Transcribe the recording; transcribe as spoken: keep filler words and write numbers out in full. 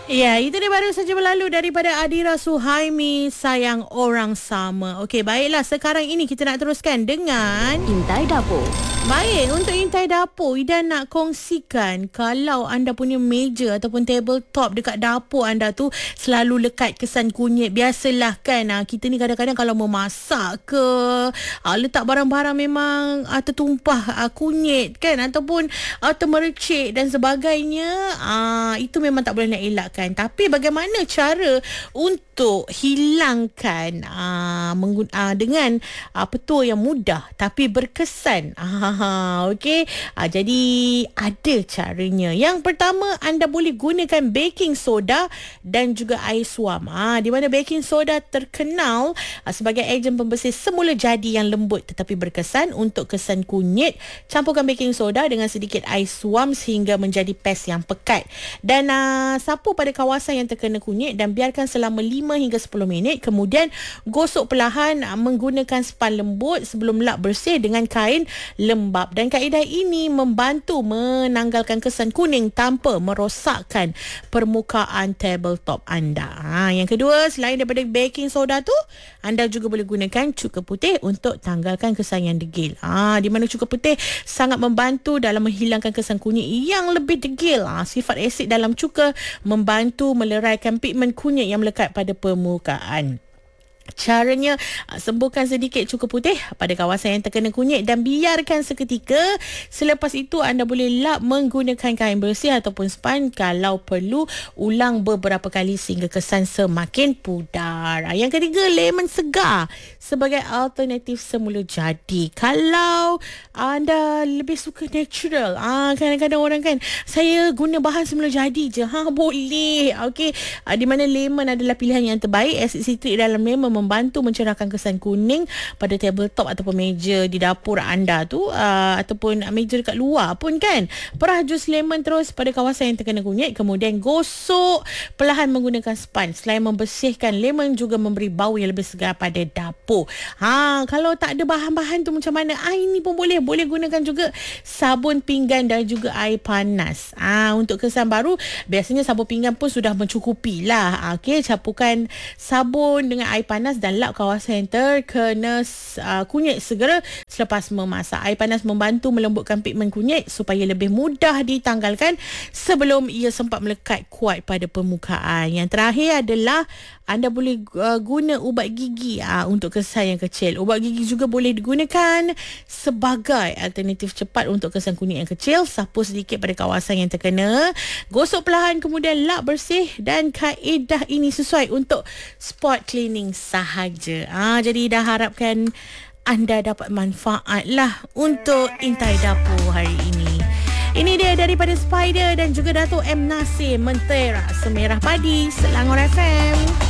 Ya, itu dia baru saja berlalu daripada Adira Suhaimi, Sayang Orang Sama. Okey, baiklah. Sekarang ini kita nak teruskan dengan Intai Dapur. Baik, untuk Intai Dapur, Ida nak kongsikan kalau anda punya meja ataupun tabletop dekat dapur anda tu selalu lekat kesan kunyit. Biasalah kan, kita ni kadang-kadang kalau memasak ke, letak barang-barang memang tertumpah kunyit kan, ataupun termercik dan sebagainya. Itu memang tak boleh nak elakkan. Tapi bagaimana cara untuk hilangkan dengan petua yang mudah tapi berkesan? Ha, okey. Ha, jadi ada caranya. Yang pertama, anda boleh gunakan baking soda dan juga air suam. Ha, di mana baking soda terkenal ha, sebagai ejen pembersih semula jadi yang lembut tetapi berkesan untuk kesan kunyit. Campurkan baking soda dengan sedikit air suam sehingga menjadi pes yang pekat. Dan uh, sapu pada kawasan yang terkena kunyit dan biarkan selama lima hingga sepuluh minit. Kemudian gosok perlahan uh, menggunakan span lembut sebelum lap bersih dengan kain lembab. Dan kaedah ini membantu menanggalkan kesan kuning tanpa merosakkan permukaan tabletop anda. Ha, yang kedua, selain daripada baking soda tu, anda juga boleh gunakan cuka putih untuk tanggalkan kesan yang degil. Ha, di mana cuka putih sangat membantu dalam menghilangkan kesan kunyit yang lebih degil. Ha, sifat asid dalam cuka membantu meleraikan pigmen kunyit yang melekat pada permukaan. Caranya, sembuhkan sedikit cuka putih pada kawasan yang terkena kunyit dan biarkan seketika. Selepas itu anda boleh lap menggunakan kain bersih ataupun span. Kalau perlu, ulang beberapa kali sehingga kesan semakin pudar. Yang ketiga, lemon segar sebagai alternatif semula jadi. Kalau anda lebih suka natural, ah, kadang-kadang orang kan, saya guna bahan semula jadi je. Ha, boleh. Okey, ah, di mana lemon adalah pilihan yang terbaik. Asid sitrik dalam lemon membantu mencerahkan kesan kuning pada tabletop ataupun meja di dapur anda tu, uh, ataupun meja dekat luar pun kan. Perah jus lemon terus pada kawasan yang terkena kunyit, kemudian gosok perlahan menggunakan span. Selain membersihkan, lemon juga memberi bau yang lebih segar pada dapur. Ha, kalau tak ada bahan-bahan tu macam mana? Ah, ini pun boleh. Boleh gunakan juga sabun pinggan dan juga air panas. Ah, untuk kesan baru, biasanya sabun pinggan pun sudah mencukupi lah. Okey, campurkan sabun dengan air panas dan lap kawasan yang terkena uh, kunyit segera selepas memasak. Air panas membantu melembutkan pigmen kunyit supaya lebih mudah ditanggalkan sebelum ia sempat melekat kuat pada permukaan. Yang terakhir adalah anda boleh uh, guna ubat gigi uh, untuk kesan yang kecil. Ubat gigi juga boleh digunakan sebagai alternatif cepat untuk kesan kunyit yang kecil. Sapu sedikit pada kawasan yang terkena, gosok perlahan, kemudian lap bersih, dan kaedah ini sesuai untuk spot cleaning sahaja. Ah, jadi dah harapkan anda dapat manfaat lah untuk Intai Dapur hari ini. Ini dia daripada Spider dan juga Dato' M. Nasir, Mentera Semerah Padi, Selangor F M.